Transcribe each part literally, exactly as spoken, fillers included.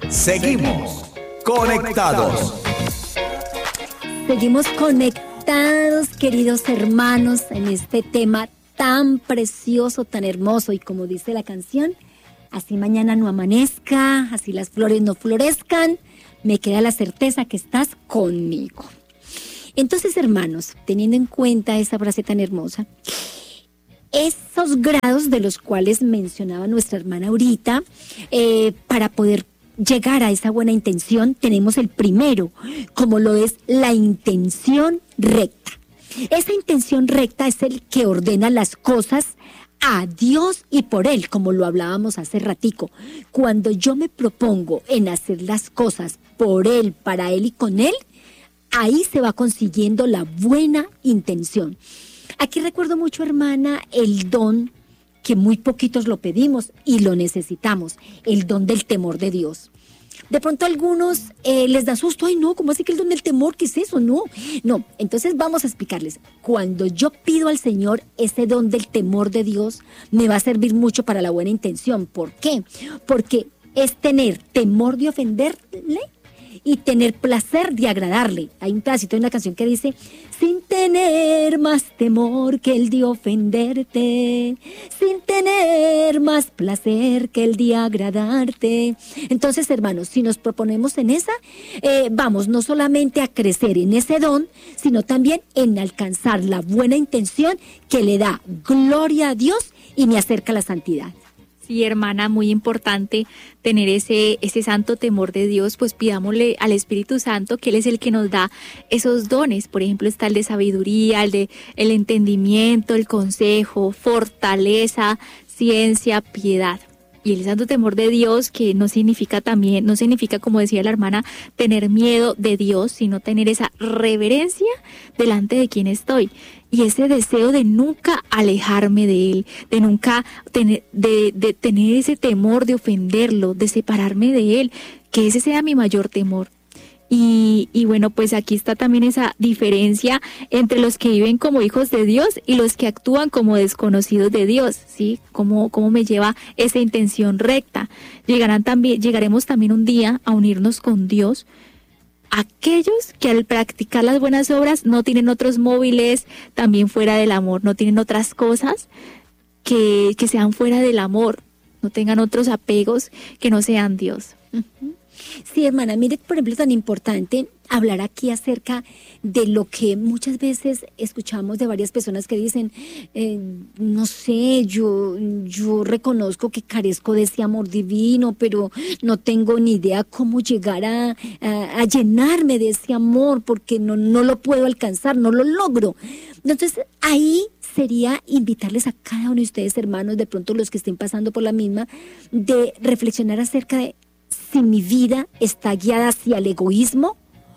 Seguimos conectados. Seguimos conectados, queridos hermanos, en este tema tan precioso, tan hermoso. Y como dice la canción, así mañana no amanezca, así las flores no florezcan, me queda la certeza que estás conmigo. Entonces, hermanos, teniendo en cuenta esa frase tan hermosa, esos grados de los cuales mencionaba nuestra hermana ahorita, eh, para poder llegar a esa buena intención, tenemos el primero, como lo es la intención recta. Esa intención recta es el que ordena las cosas a Dios y por Él, como lo hablábamos hace ratico. Cuando yo me propongo en hacer las cosas por Él, para Él y con Él, ahí se va consiguiendo la buena intención. Aquí recuerdo mucho, hermana, el don que muy poquitos lo pedimos y lo necesitamos, el don del temor de Dios. De pronto a algunos eh, les da susto, ay no, ¿cómo así que el don del temor? ¿Qué es eso? No, no, entonces vamos a explicarles. Cuando yo pido al Señor ese don del temor de Dios, me va a servir mucho para la buena intención. ¿Por qué? Porque es tener temor de ofenderle y tener placer de agradarle. Hay un pedacito de una canción que dice: sin tener más temor que el de ofenderte, sin tener más placer que el de agradarte. Entonces, hermanos, si nos proponemos en esa, eh, vamos no solamente a crecer en ese don, sino también en alcanzar la buena intención que le da gloria a Dios y me acerca a la santidad. Sí, hermana, muy importante tener ese, ese santo temor de Dios, pues pidámosle al Espíritu Santo que Él es el que nos da esos dones. Por ejemplo, está el de sabiduría, el de el entendimiento, el consejo, fortaleza, ciencia, piedad. Y el santo temor de Dios, que no significa también, no significa, como decía la hermana, tener miedo de Dios, sino tener esa reverencia delante de quien estoy. Y ese deseo de nunca alejarme de Él, de nunca tener, de, de tener ese temor de ofenderlo, de separarme de Él, que ese sea mi mayor temor. Y, y bueno, pues aquí está también esa diferencia entre los que viven como hijos de Dios y los que actúan como desconocidos de Dios, ¿sí? ¿Cómo, cómo me lleva esa intención recta? Llegarán también, llegaremos también un día a unirnos con Dios, aquellos que al practicar las buenas obras no tienen otros móviles también fuera del amor, no tienen otras cosas que, que sean fuera del amor, no tengan otros apegos que no sean Dios. Uh-huh. Sí, hermana, mire, por ejemplo, tan importante hablar aquí acerca de lo que muchas veces escuchamos de varias personas que dicen, eh, no sé, yo, yo reconozco que carezco de ese amor divino, pero no tengo ni idea cómo llegar a, a, a llenarme de ese amor, porque no, no lo puedo alcanzar, no lo logro. Entonces, ahí sería invitarles a cada uno de ustedes, hermanos, de pronto los que estén pasando por la misma, de reflexionar acerca de si mi vida está guiada hacia el egoísmo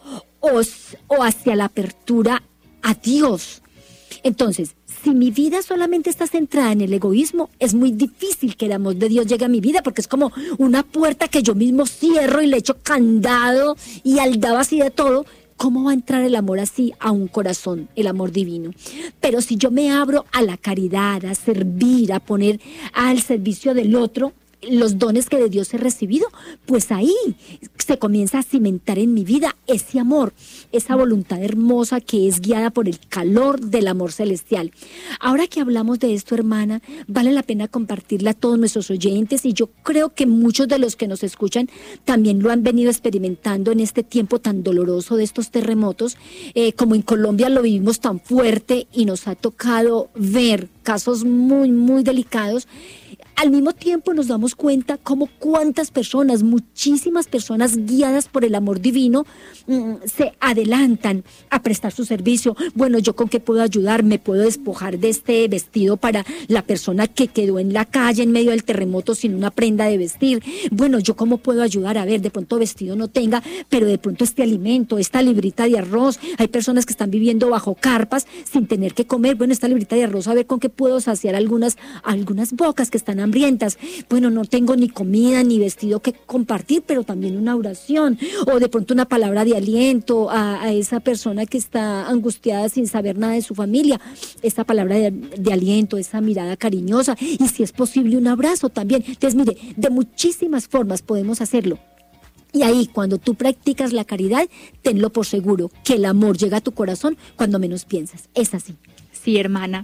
o, o hacia la apertura a Dios. Entonces, si mi vida solamente está centrada en el egoísmo, es muy difícil que el amor de Dios llegue a mi vida, porque es como una puerta que yo mismo cierro y le echo candado y aldaba así de todo. ¿Cómo va a entrar el amor así a un corazón, el amor divino? Pero si yo me abro a la caridad, a servir, a poner al servicio del otro los dones que de Dios he recibido, pues ahí se comienza a cimentar en mi vida ese amor, esa voluntad hermosa que es guiada por el calor del amor celestial. Ahora que hablamos de esto, hermana, vale la pena compartirla a todos nuestros oyentes, y yo creo que muchos de los que nos escuchan también lo han venido experimentando en este tiempo tan doloroso de estos terremotos, eh, como en Colombia lo vivimos tan fuerte y nos ha tocado ver casos muy, muy delicados. Al mismo tiempo nos damos cuenta cómo cuántas personas, muchísimas personas guiadas por el amor divino, mmm, se adelantan a prestar su servicio. Bueno, ¿yo con qué puedo ayudar? ¿Me puedo despojar de este vestido para la persona que quedó en la calle en medio del terremoto sin una prenda de vestir? Bueno, ¿yo cómo puedo ayudar? A ver, de pronto vestido no tenga, pero de pronto este alimento, esta librita de arroz. Hay personas que están viviendo bajo carpas sin tener que comer. Bueno, esta librita de arroz, a ver con qué puedo saciar algunas, algunas bocas que están hambrientas. Bueno, no tengo ni comida ni vestido que compartir, pero también una oración, o de pronto una palabra de aliento a, a esa persona que está angustiada sin saber nada de su familia, esa palabra de, de aliento, esa mirada cariñosa, y si es posible un abrazo también. Entonces, mire, de muchísimas formas podemos hacerlo. Y ahí, cuando tú practicas la caridad, tenlo por seguro, que el amor llega a tu corazón cuando menos piensas. Es así. Sí, hermana.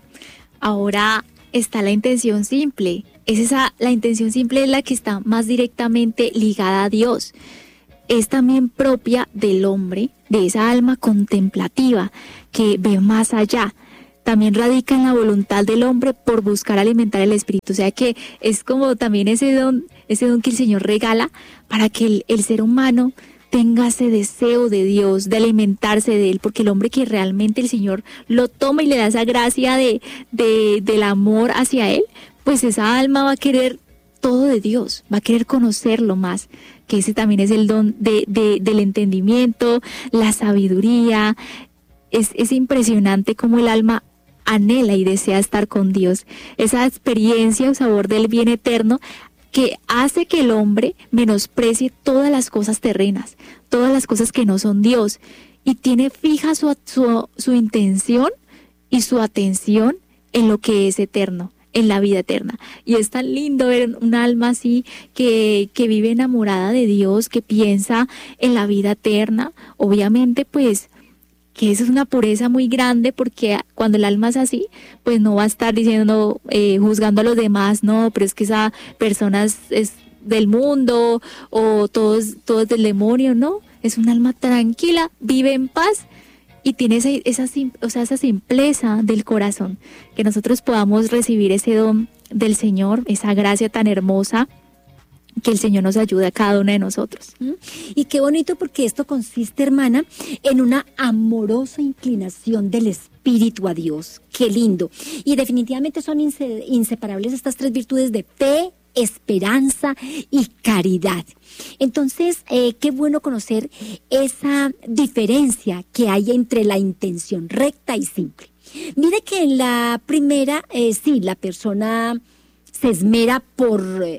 Ahora está la intención simple. Es esa, la intención simple es la que está más directamente ligada a Dios. Es también propia del hombre, de esa alma contemplativa que ve más allá. También radica en la voluntad del hombre por buscar alimentar el espíritu. O sea que es como también ese don, ese don que el Señor regala para que el, el ser humano tenga ese deseo de Dios, de alimentarse de Él, porque el hombre que realmente el Señor lo toma y le da esa gracia de, de, del amor hacia Él, pues esa alma va a querer todo de Dios, va a querer conocerlo más, que ese también es el don de, de, del entendimiento, la sabiduría. Es, es impresionante cómo el alma anhela y desea estar con Dios. Esa experiencia o sabor del bien eterno que hace que el hombre menosprecie todas las cosas terrenas, todas las cosas que no son Dios, y tiene fija su, su, su intención y su atención en lo que es eterno, en la vida eterna. Y es tan lindo ver un alma así que, que vive enamorada de Dios, que piensa en la vida eterna. Obviamente, pues, que eso es una pureza muy grande, porque cuando el alma es así, pues no va a estar diciendo, eh, juzgando a los demás, no, pero es que esa persona es, es del mundo, o todo es, todo es del demonio, no, es un alma tranquila, vive en paz, y tiene esa, esa, o sea, esa simpleza del corazón, que nosotros podamos recibir ese don del Señor, esa gracia tan hermosa, que el Señor nos ayude a cada uno de nosotros. Y qué bonito, porque esto consiste, hermana, en una amorosa inclinación del espíritu a Dios. Qué lindo. Y definitivamente son inse- inseparables estas tres virtudes de fe, esperanza y caridad. Entonces, eh, qué bueno conocer esa diferencia que hay entre la intención recta y simple. Mire que en la primera, eh, sí, la persona se esmera por Eh,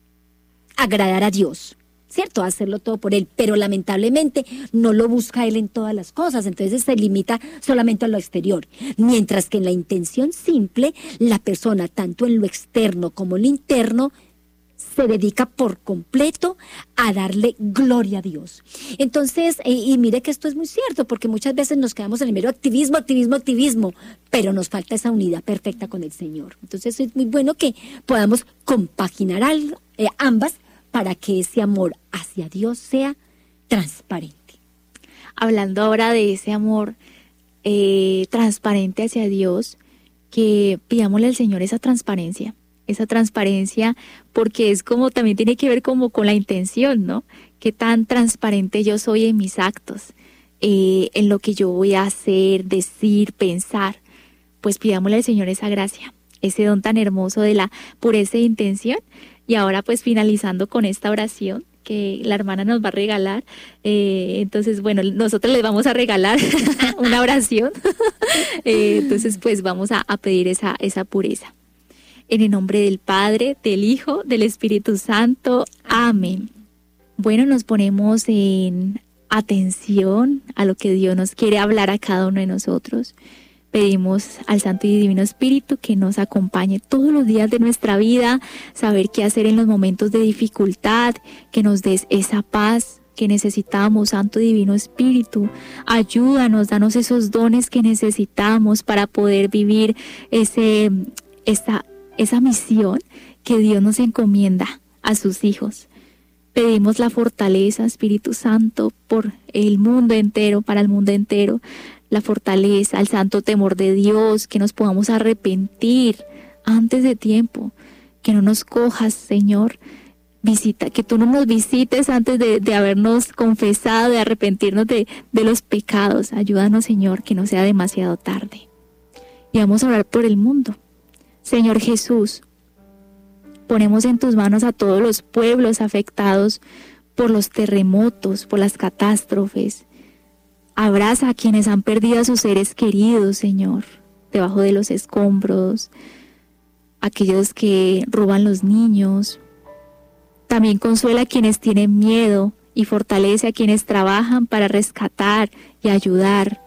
agradar a Dios, ¿cierto? Hacerlo todo por Él, pero lamentablemente no lo busca Él en todas las cosas, entonces se limita solamente a lo exterior. Mientras que en la intención simple, la persona, tanto en lo externo como en lo interno, se dedica por completo a darle gloria a Dios. Entonces, eh, y mire que esto es muy cierto, porque muchas veces nos quedamos en el mero activismo, activismo, activismo, pero nos falta esa unidad perfecta con el Señor. Entonces es muy bueno que podamos compaginar al, eh, ambas, para que ese amor hacia Dios sea transparente. Hablando ahora de ese amor eh, transparente hacia Dios, que pidámosle al Señor esa transparencia, esa transparencia, porque es como, también tiene que ver como con la intención, ¿no? Qué tan transparente yo soy en mis actos, eh, en lo que yo voy a hacer, decir, pensar. Pues pidámosle al Señor esa gracia, ese don tan hermoso de la pureza de intención. Y ahora, pues, finalizando con esta oración que la hermana nos va a regalar, eh, entonces, bueno, nosotros les vamos a regalar una oración, eh, entonces, pues, vamos a, a pedir esa, esa pureza. En el nombre del Padre, del Hijo, del Espíritu Santo. Amén. Bueno, nos ponemos en atención a lo que Dios nos quiere hablar a cada uno de nosotros. Pedimos al Santo y Divino Espíritu que nos acompañe todos los días de nuestra vida, saber qué hacer en los momentos de dificultad, que nos des esa paz que necesitamos. Santo y Divino Espíritu, ayúdanos, danos esos dones que necesitamos para poder vivir ese, esa, esa misión que Dios nos encomienda a sus hijos. Pedimos la fortaleza, Espíritu Santo, por el mundo entero, para el mundo entero, la fortaleza, el santo temor de Dios, que nos podamos arrepentir antes de tiempo, que no nos cojas, Señor, visita, que tú no nos visites antes de, de habernos confesado, de arrepentirnos de, de los pecados. Ayúdanos, Señor, que no sea demasiado tarde. Y vamos a orar por el mundo. Señor Jesús, ponemos en tus manos a todos los pueblos afectados por los terremotos, por las catástrofes. Abraza a quienes han perdido a sus seres queridos, Señor, debajo de los escombros, aquellos que roban los niños. También consuela a quienes tienen miedo y fortalece a quienes trabajan para rescatar y ayudar.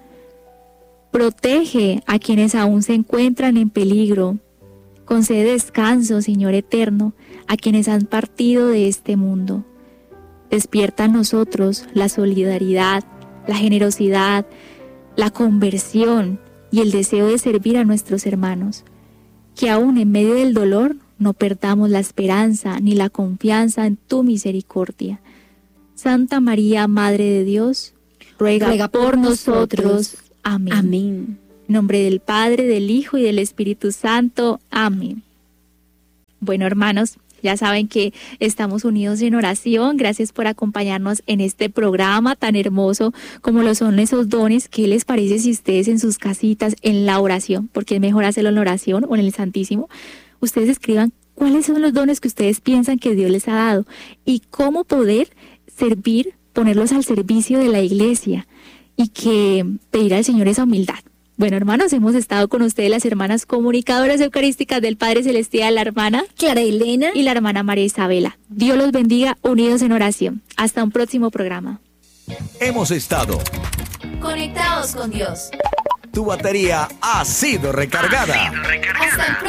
Protege a quienes aún se encuentran en peligro. Concede descanso, Señor eterno, a quienes han partido de este mundo. Despierta en nosotros la solidaridad, la generosidad, la conversión y el deseo de servir a nuestros hermanos. Que aún en medio del dolor no perdamos la esperanza ni la confianza en tu misericordia. Santa María, Madre de Dios, ruega, ruega por, por nosotros. nosotros. Amén. Amén. En nombre del Padre, del Hijo y del Espíritu Santo. Amén. Bueno, hermanos, ya saben que estamos unidos en oración. Gracias por acompañarnos en este programa tan hermoso como lo son esos dones. ¿Qué les parece si ustedes en sus casitas, en la oración, porque es mejor hacerlo en la oración o en el Santísimo, ustedes escriban cuáles son los dones que ustedes piensan que Dios les ha dado y cómo poder servir, ponerlos al servicio de la iglesia y que pedir al Señor esa humildad? Bueno, hermanos, hemos estado con ustedes las hermanas comunicadoras eucarísticas del Padre Celestial, la hermana Clara Elena y la hermana María Isabela. Dios los bendiga, unidos en oración. Hasta un próximo programa. Hemos estado conectados con Dios. Tu batería ha sido recargada. Hasta el próximo